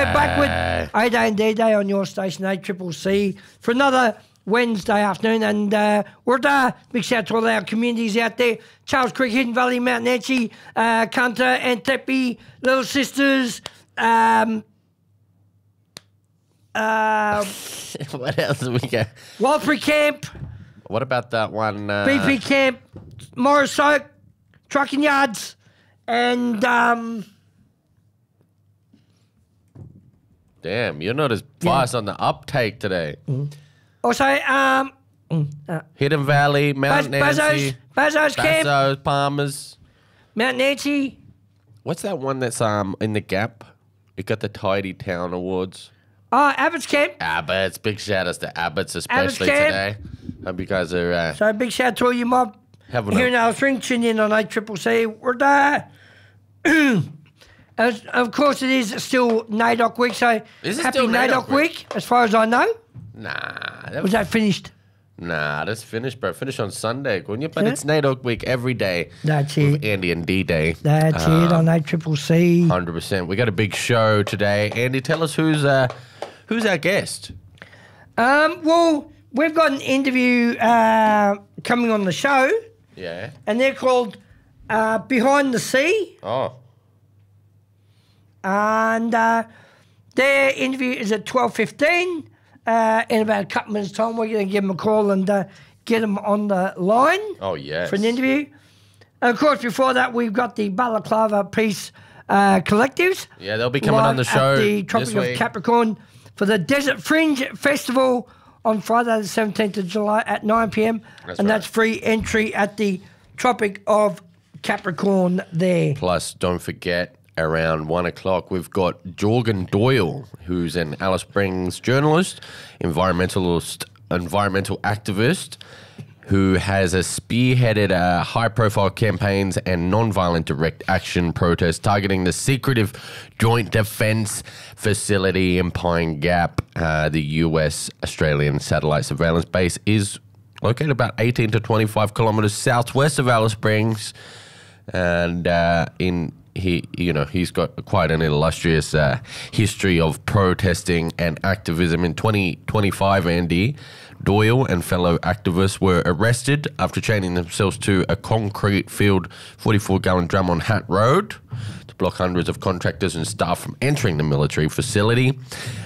we're back with A-Day and D-Day on your station, ACCC, for another Wednesday afternoon. And we're there. Big shout out to all our communities out there. Charles Creek, Hidden Valley, Mount Nancy, Cunter, Antepi, Little Sisters. What else do we got? Waltry Camp. What about that one? BP Camp, Morris Oak, Trucking Yards, and damn, you're not as fast on the uptake today. also Hidden Valley, Mount Nancy, Bazos Camp, Bassos, Palmers. Mount Nancy. What's that one that's in the Gap? It got the Tidy Town Awards. Abbott's Camp. Abbott's, big shout outs to Abbott's especially Camp. today. Hope you guys are So big shout out to all you mob having here in Alice Springs. Tune in on ACCC. We're there. Of course, it is still NAIDOC week, so Is it happy still NAIDOC NAIDOC week, as far as I know. Nah, Was that finished? that's finished, bro. Finish on Sunday, couldn't you? But it's NAIDOC week every day. That's with it. Andy and D-Day. That's it on ACCC. 100%. We got a big show today. Andy, tell us who's our guest. Well, we've got an interview coming on the show, Yeah. and they're called Behind the Sea. Oh. And their interview is at 12:15. In about a couple minutes' time, we're going to give them a call and get them on the line Oh, yes. for an interview. And of course, before that, we've got the Balaclava Peace Collectives. Yeah, they'll be coming on the live show at the this Tropic of week. Capricorn for the Desert Fringe Festival on Friday the 17th of July at 9 p.m. That's free entry at the Tropic of Capricorn there. Plus, don't forget, around 1 o'clock, we've got Jorgen Doyle, who's an Alice Springs journalist, environmental activist, who has spearheaded high-profile campaigns and non-violent direct action protests targeting the secretive Joint Defence Facility in Pine Gap. The US-Australian satellite surveillance base is located about 18 to 25 kilometres southwest of Alice Springs, and he's got quite an illustrious history of protesting and activism. In 2025, Andy, Doyle and fellow activists were arrested after chaining themselves to a concrete-filled 44-gallon drum on Hat Road to block hundreds of contractors and staff from entering the military facility.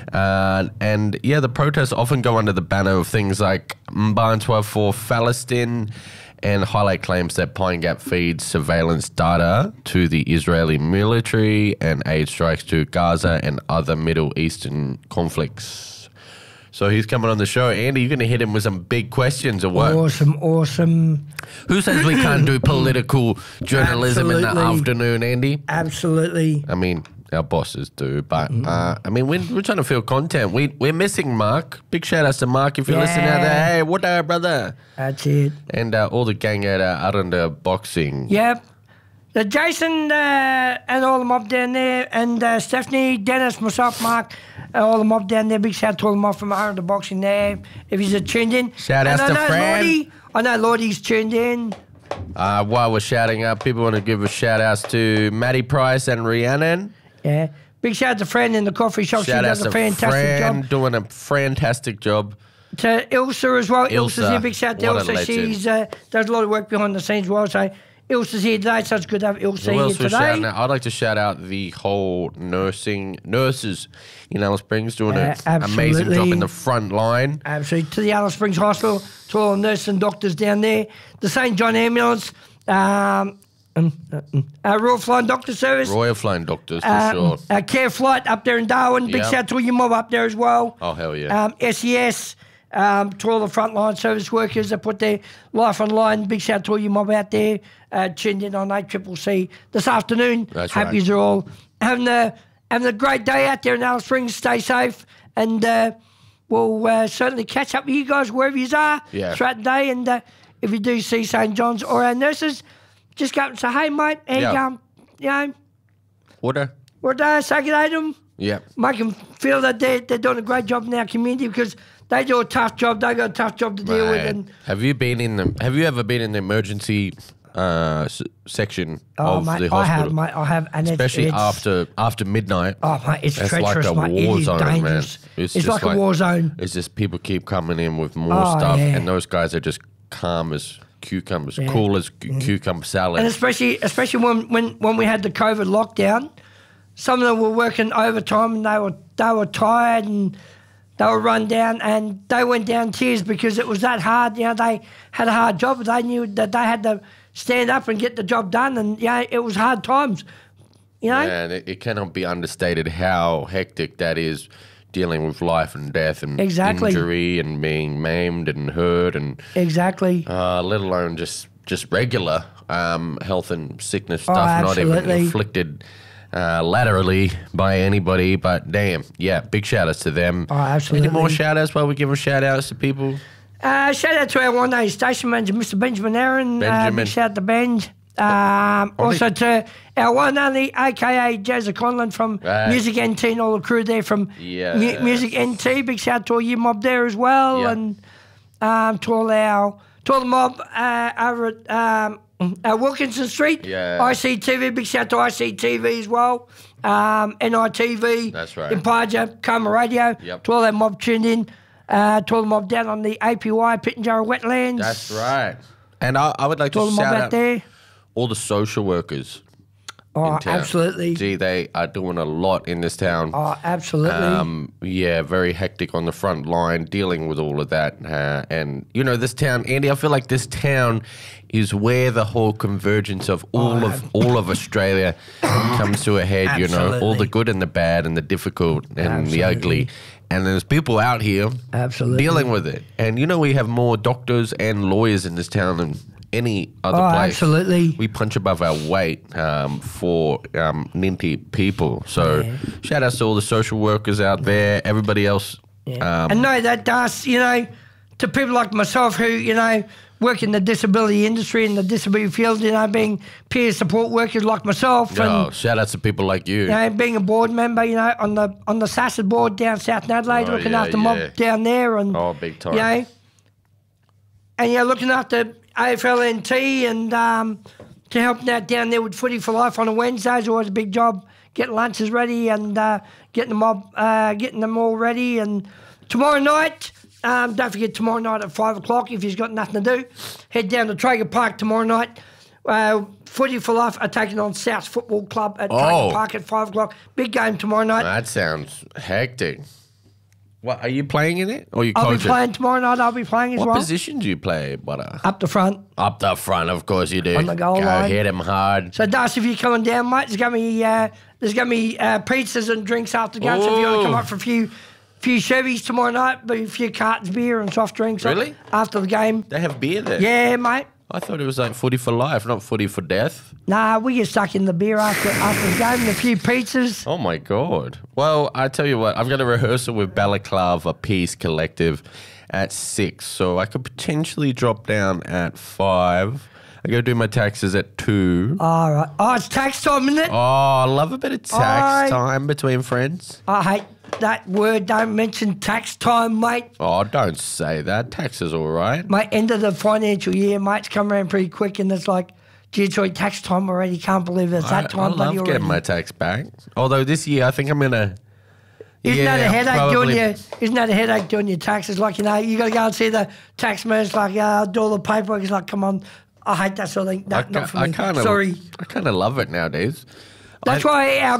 The protests often go under the banner of things like Mbantua for Palestine and highlight claims that Pine Gap feeds surveillance data to the Israeli military and aid strikes to Gaza and other Middle Eastern conflicts. So he's coming on the show. Andy, you're going to hit him with some big questions or what? Awesome. Who says we can't do political journalism in the Absolutely. afternoon, Andy? Absolutely. I mean, our bosses do, but we're trying to fill content. We're missing Mark. Big shout outs to Mark if you're listening out there. Hey, what up, brother? That's it. And all the gang at Arunda Boxing. Yep. The Jason and all the mob down there, and Stephanie, Dennis, myself, Mark, all the mob down there. Big shout out to all the mob from Arunda Boxing there. If he's tuned in. Shout outs to Fran. I know Lordy's tuned in. While we're shouting out, people want to give a shout outs to Maddie Price and Rhiannon. Yeah. Big shout out to Fran in the coffee shop. Shout she out does to a fantastic Fran, job. doing a fantastic job. To Ilsa as well. Ilsa's Ilsa, here. Big shout out to what a Ilsa. legend. She's does a lot of work behind the scenes as well. So Ilsa's here today, so it's good to have Ilsa Who here else we're today. shouting out? I'd like to shout out the whole nurses in Alice Springs doing an amazing job in the front line. Absolutely. To the Alice Springs Hospital, to all the nurses and doctors down there. The St. John Ambulance, Royal Flying Doctor Service. Royal Flying Doctors, for sure. Care Flight up there in Darwin. Big Yep. shout out to all your mob up there as well. Oh, hell yeah. SES, to all the frontline service workers that put their life on line. Big shout out to all your mob out there tuned in on ACCC this afternoon. That's Hope right. you're all having a great day out there in Alice Springs. Stay safe, and we'll certainly catch up with you guys wherever you are throughout the day. And if you do see St. John's or our nurses, just go up and say, hey, mate, how you going? You know, Water? say good day to them. Yeah. Make them feel that they're doing a great job in our community because they do a tough job. They got a tough job to deal with. And Have you ever been in the emergency section Oh, of mate, the hospital. I have, and Especially it's after midnight. Oh, mate, it's treacherous, like a mate. war It is zone, dangerous. man. It's just like a war zone. It's just people keep coming in with more stuff, and those guys are just calm as cucumbers, cool as cucumber salad. And especially when we had the COVID lockdown, some of them were working overtime and they were tired and they were run down and they went down tears because it was that hard. You know, they had a hard job, but they knew that they had to stand up and get the job done, and it was hard times. You know, and it cannot be understated how hectic that is, dealing with life and death and injury and being maimed and hurt and let alone just regular health and sickness stuff, not even inflicted laterally by anybody. But damn, big shout outs to them. Oh, absolutely. Any more shout outs while we give shout outs to people? Shout out to our one-day station manager, Mr. Benjamin Aaron. Big shout out to Benj. Also to our one and only, a.k.a. Jazza Conlon from Music NT and all the crew there from Music NT. Big shout out to all you mob there as well. Yeah. And to all the mob over at Wilkinson Street. Yeah. ICTV, big shout out to ICTV as well. NITV. That's right. Impaja, Karma Radio. Yep. To all that mob tuned in. To all the mob down on the APY, Pittenjarra Wetlands. That's right. And I would like to shout out there. All the social workers in town. Absolutely. Gee, they are doing a lot in this town. Oh, absolutely. Very hectic on the front line, dealing with all of that. And, this town, Andy, I feel like this town is where the whole convergence of all of Australia comes to a head, Absolutely. All the good and the bad and the difficult and the ugly. And there's people out here dealing with it. And, we have more doctors and lawyers in this town than any other place. Absolutely. We punch above our weight for Ninty people. So shout outs to all the social workers out there, everybody else. Yeah. And know that does, to people like myself who, work in the disability industry and the disability field, being peer support workers like myself. Shout outs to people like you. Being a board member, on the SASA board down South Adelaide, looking after mob down there. And, big time. And looking after AFLNT and to help out down there with Footy for Life on a Wednesday is always a big job. Getting lunches ready and getting them all ready. And tomorrow night, don't forget tomorrow night at 5 o'clock, if you've got nothing to do, head down to Traeger Park tomorrow night. Footy for Life are taking on South Football Club at Traeger Park at 5 o'clock. Big game tomorrow night. That sounds hectic. What, are you playing in it? Or you coaching? I'll be playing tomorrow night. I'll be playing as well. What position do you play, Butter? Up the front. Up the front, of course you do. On the goal line. Hit him hard. So, Das, if you're coming down, mate, there's going to be pizzas and drinks after the game. So if you want to come up for a few Chevys tomorrow night, but a few cartons, beer and soft drinks. Really? After the game. They have beer there? Yeah, mate. I thought it was like Footy for Life, not Footy for Death. Nah, we get stuck in the beer after the game and a few pizzas. Oh, my God. Well, I tell you what, I've got a rehearsal with Balaclava Peace Collective at 6, so I could potentially drop down at 5. I got to do my taxes at 2. All right. Oh, it's tax time, isn't it? Oh, I love a bit of tax time between friends. I hate that word. Don't mention tax time, mate. Oh, don't say that. Tax is all right. Mate, end of the financial year, mate's come around pretty quick and it's like, gee, sorry, tax time already. Can't believe it's that time. I love getting my tax back. Although this year I think I'm going to... Isn't that a headache doing your taxes? Like, you got to go and see the tax man. It's like, do all the paperwork. It's like, come on. I hate that sort of thing. Not for me. Sorry. I kind of love it nowadays. That's why our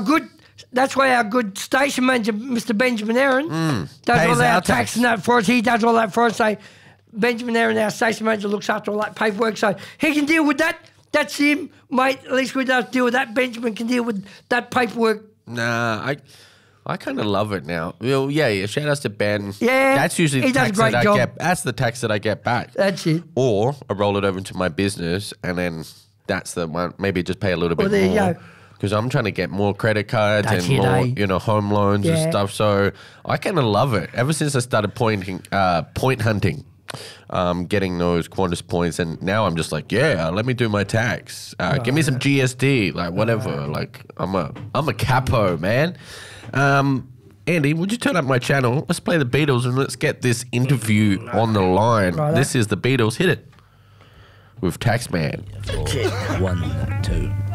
good station manager, Mr. Benjamin Aaron, does all our tax and that for us. He does all that for us. So Benjamin Aaron, our station manager, looks after all that paperwork. So he can deal with that. That's him, mate. At least we don't deal with that. Benjamin can deal with that paperwork. Nah, I kind of love it now. Well, shout outs to Ben. Yeah, that's usually the tax that I get. That's the tax that I get back. That's it. Or I roll it over into my business, and then that's the one. Maybe just pay a little bit there more. You go. Because I'm trying to get more credit cards and more, home loans and stuff. So I kind of love it. Ever since I started point hunting, getting those Qantas points, and now I'm just like, let me do my tax. Give me some GST, like whatever. Like I'm a capo, man. Andy, would you turn up my channel? Let's play the Beatles and let's get this interview on the line. Right. This is the Beatles. Hit it. with Taxman. Check. 1, 2.